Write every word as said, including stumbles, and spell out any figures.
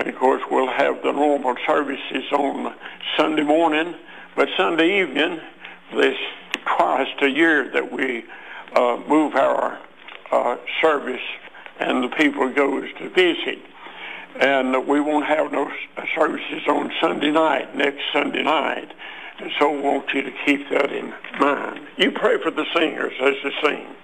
And, of course, we'll have the normal services on Sunday morning, but Sunday evening, this twice a year that we uh, move our uh, service and the people goes to visit. And we won't have no services on Sunday night, next Sunday night. And so I want you to keep that in mind. You pray for the singers as they sing.